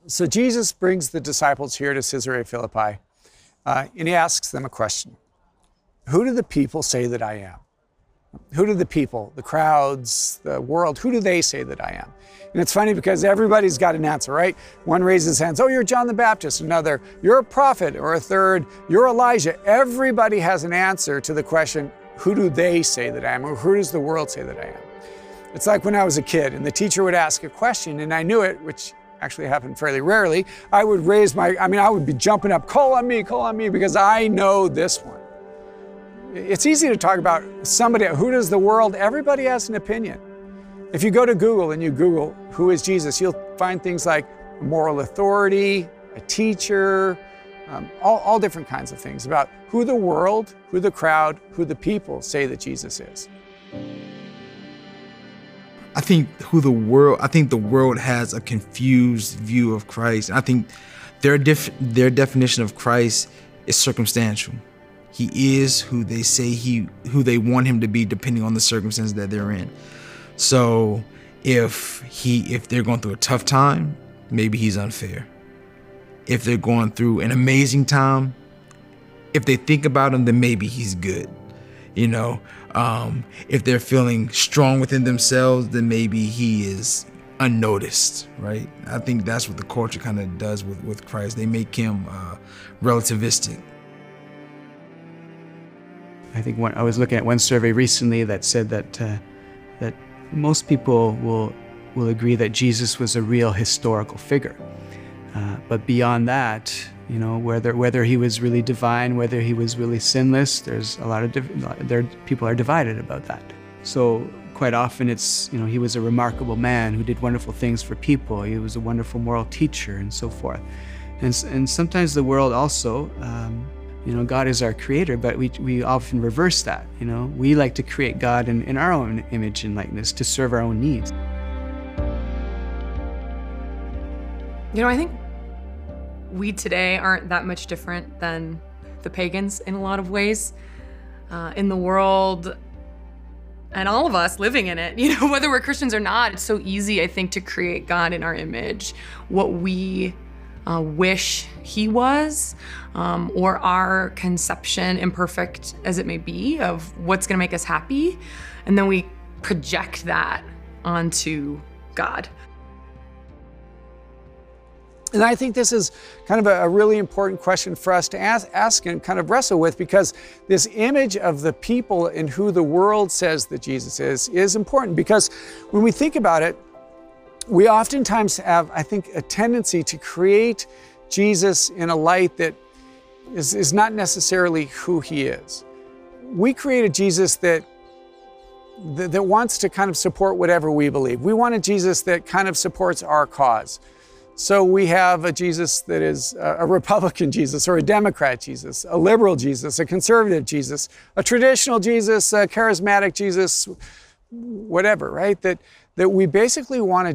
So Jesus brings the disciples here to Caesarea Philippi, and he asks them a question. Who do the people say that I am? Who do the people, the crowds, the world, who do they say that I am? And it's funny because everybody's got an answer, right? One raises his hands, oh, you're John the Baptist. Another, you're a prophet. Or a third, you're Elijah. Everybody has an answer to the question, who do they say that I am? Or who does the world say that I am? It's like when I was a kid and the teacher would ask a question and I knew it, which actually happened fairly rarely. I would I would be jumping up, call on me, because I know this one. It's easy to talk about somebody, who does the world, everybody has an opinion. If you go to Google and you Google, who is Jesus, you'll find things like moral authority, a teacher, all different kinds of things about who the world, who the crowd, who the people say that Jesus is. I think the world has a confused view of Christ. I think their definition of Christ is circumstantial. He is who they say who they want him to be, depending on the circumstances that they're in. So if they're going through a tough time, maybe he's unfair. If they're going through an amazing time, if they think about him, then maybe he's good. If they're feeling strong within themselves, then maybe he is unnoticed, right? I think that's what the culture kind of does with Christ. They make him relativistic. I think I was looking at one survey recently that said that most people will agree that Jesus was a real historical figure. But beyond that, whether he was really divine, whether he was really sinless, there's a lot of people are divided about that. So quite often it's, he was a remarkable man who did wonderful things for people. He was a wonderful moral teacher and so forth. And sometimes the world also, God is our creator, but we often reverse that. We like to create God in our own image and likeness to serve our own needs. I think we today aren't that much different than the pagans in a lot of ways. In the world, and all of us living in it, whether we're Christians or not, it's so easy, I think, to create God in our image, what we wish he was, or our conception, imperfect as it may be, of what's gonna make us happy. And then we project that onto God. And I think this is kind of a really important question for us to ask and kind of wrestle with, because this image of the people and who the world says that Jesus is important. Because when we think about it, we oftentimes have, I think, a tendency to create Jesus in a light that is not necessarily who he is. We create a Jesus that wants to kind of support whatever we believe. We want a Jesus that kind of supports our cause. So we have a Jesus that is a Republican Jesus, or a Democrat Jesus, a liberal Jesus, a conservative Jesus, a traditional Jesus, a charismatic Jesus, whatever, right? That we basically want a